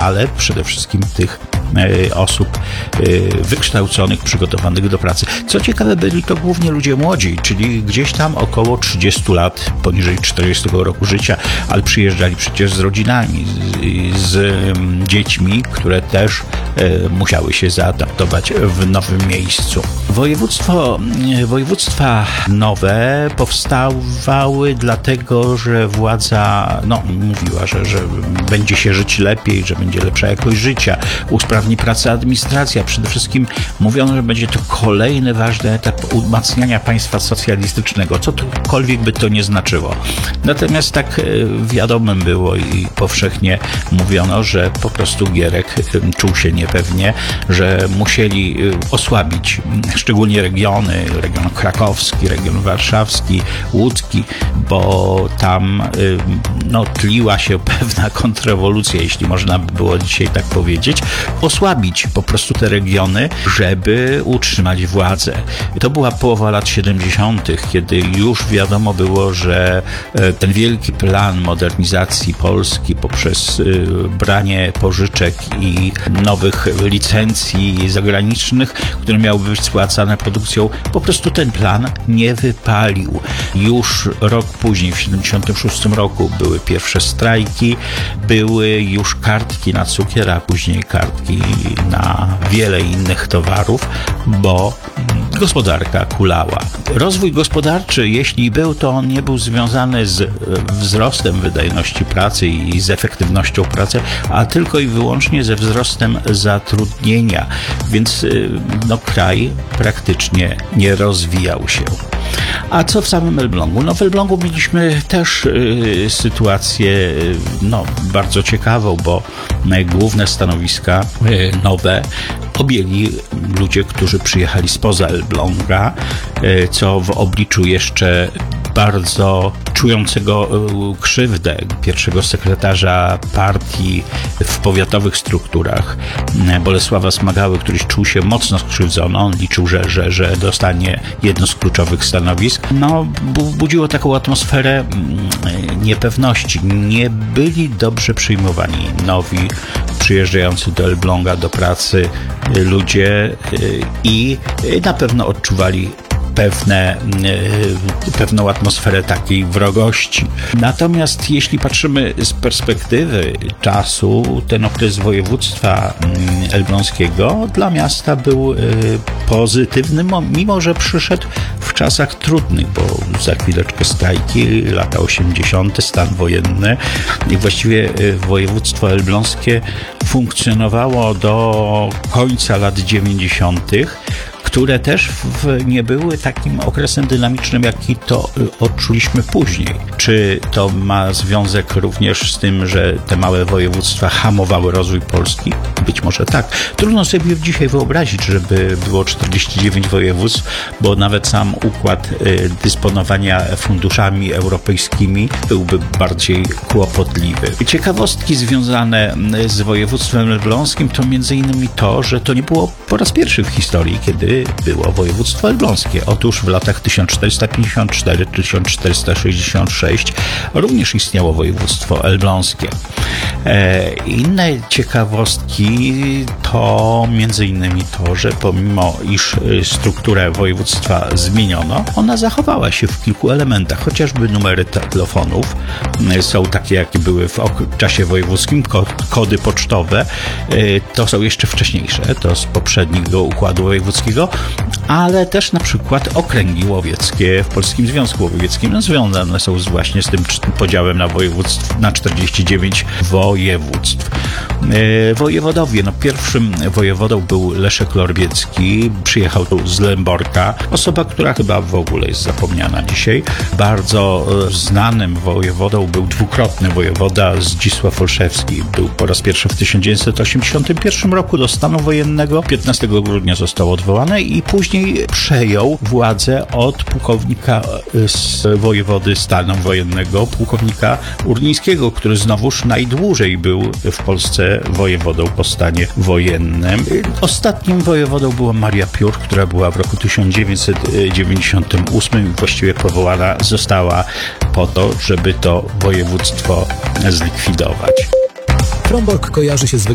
ale przede wszystkim tych osób wykształconych, przygotowanych do pracy. Co ciekawe, byli to głównie ludzie młodzi, czyli gdzieś tam około 30 lat, poniżej 40 roku życia, ale przyjeżdżali przecież z rodzinami, z dziećmi, które też musiały się zaadaptować w nowym miejscu. Województwa nowe powstawały dlatego, że władza mówiła, że będzie się żyć lepiej, że będzie lepsza jakość życia, usprawni pracę administracja. Przede wszystkim mówiono, że będzie to kolejny ważny etap umacniania państwa socjalistycznego, cokolwiek by to nie znaczyło. Natomiast tak wiadomym było i powszechnie mówiono, że po prostu Gierek czuł się niepewnie, że musieli osłabić szczególnie region krakowski, region warszawski, łódzki, bo tam tliła się pewna kontrrewolucja, jeśli można by było dzisiaj tak powiedzieć, osłabić po prostu te regiony, żeby utrzymać władzę. To była połowa lat 70., kiedy już wiadomo było, że ten wielki plan modernizacji Polski poprzez branie pożyczek i nowych licencji zagranicznych, które miały być spłacane produkcją, po prostu ten plan nie wypalił. Już rok później, w 76 roku, były pierwsze strajki, były już kartki na cukier, a później kartki na wiele innych towarów, bo gospodarka kulała. Rozwój gospodarczy, jeśli był, to on nie był związany z wzrostem wydajności pracy i z efektywnością pracy, a tylko i wyłącznie ze wzrostem zatrudnienia, więc kraj praktycznie nie rozwijał się. A co w samym Elblągu? W Elblągu mieliśmy też sytuację bardzo ciekawą, bo główne stanowiska nowe objęli ludzie, którzy przyjechali spoza Elbląga, co w obliczu jeszcze bardzo czującego krzywdę pierwszego sekretarza partii w powiatowych strukturach, Bolesława Smagały, który czuł się mocno skrzywdzony. On liczył, że dostanie jedno z kluczowych stanowisk. Budziło taką atmosferę niepewności. Nie byli dobrze przyjmowani nowi przyjeżdżający do Elbląga do pracy ludzie i na pewno odczuwali pewną atmosferę takiej wrogości. Natomiast jeśli patrzymy z perspektywy czasu, ten okres województwa elbląskiego dla miasta był pozytywny, mimo że przyszedł w czasach trudnych, bo za chwileczkę strajki, lata 80., stan wojenny i właściwie województwo elbląskie funkcjonowało do końca lat 90., które też nie były takim okresem dynamicznym, jaki to odczuliśmy później. Czy to ma związek również z tym, że te małe województwa hamowały rozwój Polski? Być może tak. Trudno sobie dzisiaj wyobrazić, żeby było 49 województw, bo nawet sam układ dysponowania funduszami europejskimi byłby bardziej kłopotliwy. Ciekawostki związane z województwem elbląskim to m.in. to, że to nie było po raz pierwszy w historii, kiedy było województwo elbląskie. Otóż w latach 1454-1466 również istniało województwo elbląskie. Inne ciekawostki to m.in. to, że pomimo iż strukturę województwa zmieniono, ona zachowała się w kilku elementach, chociażby numery telefonów są takie, jakie były w czasie wojewódzkim, kody pocztowe to są jeszcze wcześniejsze, to z poprzedniego układu wojewódzkiego, ale też na przykład okręgi łowieckie w Polskim Związku Łowieckim związane są właśnie z tym podziałem na województw, na 49 województw. Wojewodowie, pierwszym wojewodą był Leszek Lorbiecki, przyjechał tu z Lęborka, osoba, która chyba w ogóle jest zapomniana dzisiaj. Bardzo znanym wojewodą był dwukrotny wojewoda Zdzisław Olszewski. Był po raz pierwszy w 1981 roku do stanu wojennego, 15 grudnia został odwołany i później przejął władzę od pułkownika z wojewody stanu wojennego, pułkownika Urnińskiego, który znowuż najdłużej był w Polsce wojewodą po stanie wojennym. Ostatnim wojewodą była Maria Piór, która była w roku 1998 i właściwie powołana została po to, żeby to województwo zlikwidować. Frombork kojarzy się z